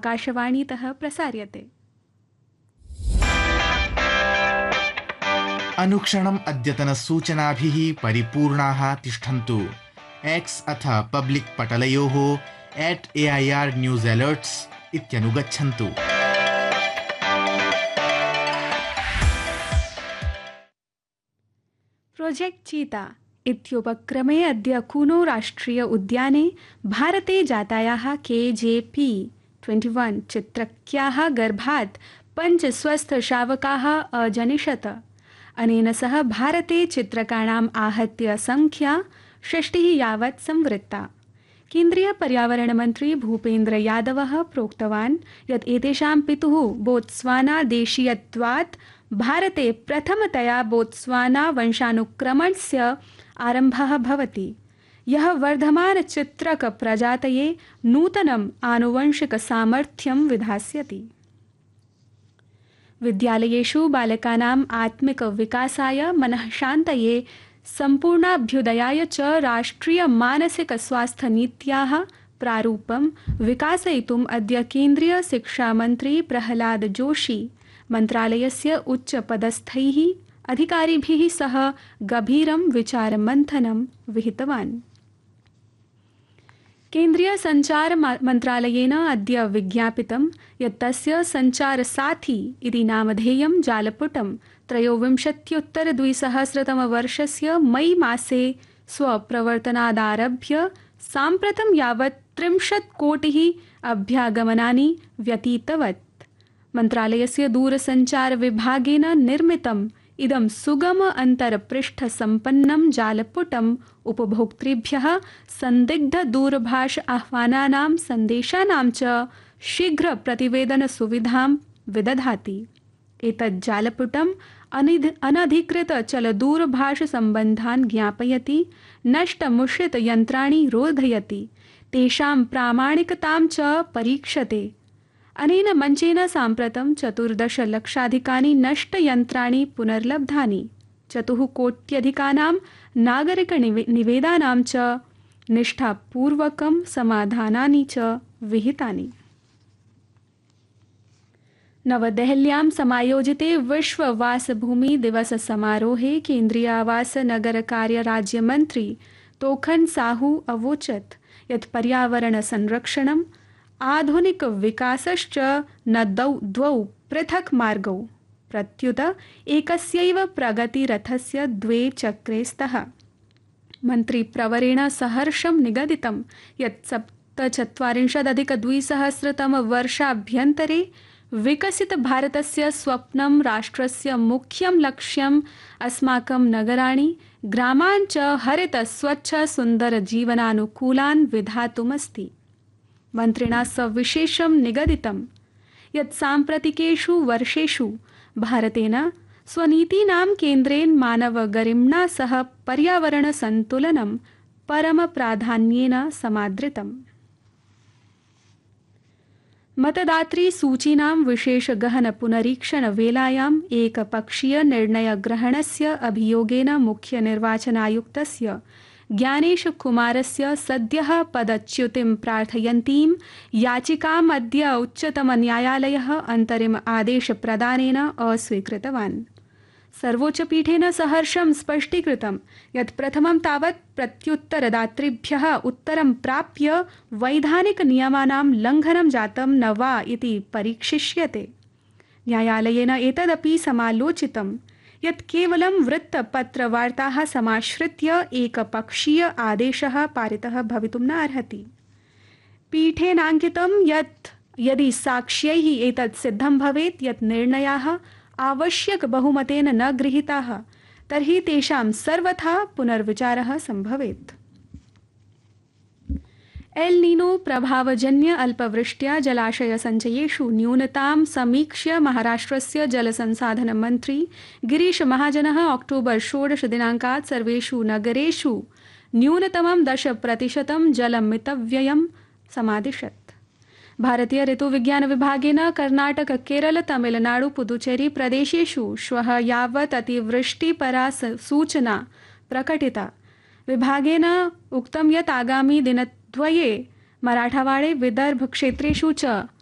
आकाशवाणीतः प्रसार्यते। अनुक्षणम् अद्यतनसूचनाभिः परिपूर्णाः तिष्ठन्तु। एक्स् अथ पब्लिक् पटलयोः @AIR न्यूस् अलर्ट्स् इत्यनुगच्छन्तु। प्रोजेक्ट् चीता इत्युपक्रमे अद्य कूनो राष्ट्रिय उद्याने भारते जातायाः KJP-21 चित्रक्याः गर्भात् 5 स्वस्थशावकाः अजनिषत। अनेन सह भारते चित्रकाणाम् आहत्य संख्या 6 यावत् संवृत्ता। केन्द्रीय पर्यावरण मंत्री भूपेन्द्र यादवः प्रोक्तवान् यत् एतेषां पितुः बोत्स्वाना देशीयत्वात् भारते प्रथमतया बोत्स्वाना वंशानुक्रमणस्य आरम्भः भवति, यः वर्धमान चित्रक प्रजातये नूतनम् आनुवंशिक सामर्थ्यं विधास्यति। विद्यालयेषु बालकानाम् आत्मिक विकासाय, मनःशान्तये, सम्पूर्णाभ्युदयाय च राष्ट्रिय मानसिक स्वास्थ्य नीत्याः प्रारूपं विकासयितुम् अद्य केन्द्रीय शिक्षा मंत्री प्रहलाद जोशी मन्त्रालयस्य उच्चपदस्थैः अधिकारिभिः सह गभीरं विचारमन्थनं विहितवान्। केन्द्रीय संचार मन्त्रालयेन अद्य विज्ञापितं यत् तस्य संचारसाथी इति नामधेयं जालपुटं 2023 मई मासे स्वप्रवर्तनादारभ्य साम्प्रतं यावत् 30 कोटिः अभ्यागमनानि व्यतीतवत्। मन्त्रालयस्य दूरसञ्चार विभागेन निर्मितम् इदं सुगम अन्तर्पृष्ठ सम्पन्नं जालपुटम् उपभोक्तृभ्यः संदिग्ध दूरभाष आह्वानानां सन्देशानां च शीघ्र प्रतिवेदन सुविधां विदधाति। एतत् जालपुटम् अनधिकृत चलदूरभाष सम्बन्धान् ज्ञापयति, नष्टमुषित यन्त्राणि रोधयति, तेषां प्रामाणिकतां च परीक्षते। अनेन मञ्चेन साम्प्रतं 14 लक्षाधिकानि नष्टयन्त्राणि पुनर्लब्धानि, 4 कोट्यधिकानां नागरिकनिवेदनानां च निष्ठापूर्वकं समाधानानि च विहितानि। नवदेहल्यां समायोजिते विश्व वासभूमि दिवस समारोहे केन्द्रीय आवास नगर कार्य राज्यमन्त्री तोखन साहू अवोचत् यत् पर्यावरण संरक्षणम् आधुनिक विकासश्च न द्वौ पृथक् मार्गौ, प्रत्युत एकस्यैव प्रगतिरथस्य 2 चक्रे स्तः। मन्त्री प्रवरेण सहर्षं निगदितं यत् 47-2000 वर्षाभ्यन्तरे विकसित भारतस्य स्वप्नं राष्ट्रस्य मुख्यं लक्ष्यम् अस्माकं नगराणि, ग्रामान् च हरित स्वच्छ सुन्दर जीवनानुकूलान् विधातुमस्ति। मन्त्रिणा सविशेषं निगदितं यत् साम्प्रतिकेषु वर्षेषु भारतेन स्वनीतीनां केन्द्रेण मानवगरिम्णा सह पर्यावरण सन्तुलनं परमप्राधान्येन समादृतम्। मतदातृ सूचीनां विशेष गहन पुनरीक्षण वेलायाम् एकपक्षीय निर्णयग्रहणस्य अभियोगेन मुख्य निर्वाचनायुक्तस्य ज्ञानेश कुमारस्य सद्यः पदच्युतिं प्रार्थयन्तीं याचिकाम् अद्य उच्चतमन्यायालयः अन्तरिम आदेशप्रदानेन अस्वीकृतवान्। सर्वोच्चपीठेन सहर्षं स्पष्टीकृतं यत् प्रथमं तावत् प्रत्युत्तरदातृभ्यः उत्तरं प्राप्य वैधानिक नियमानां लङ्घनं जातं न वा इति परीक्षिष्यते। न्यायालयेन एतदपि समालोचितं यत् केवलं वृत्तपत्रवार्ताः समाश्रित्य एकपक्षीय आदेशः पारितः भवितुं न अर्हति। पीठेनाङ्कितं यत् यदि साक्ष्यैः एतत् सिद्धं भवेत् यत् निर्णयाः आवश्यक बहुमतेन न गृहीताः, तर्हि तेषां सर्वथा पुनर्विचारः संभवेत्। एल् नीनो प्रभावजन्य अल्पवृष्ट्या जलाशय सञ्चयेषु न्यूनतां समीक्ष्य महाराष्ट्रस्य जलसंसाधन मन्त्री गिरीश महाजनः अक्टोबर 16 दिनाङ्कात् सर्वेषु नगरेषु न्यूनतमं 10% जलमितव्ययं समादिशत्। भारतीय ऋतुविज्ञान विभागेन कर्नाटक, केरल, तमिलनाडु, पुदुचेरी प्रदेशेषु श्वः यावत् अतिवृष्टिपरा सूचना प्रकटिता। विभागेन उक्तं यत् आगामी दिनद्वये मराठावाड़े, विदर्भ क्षेत्रेषु च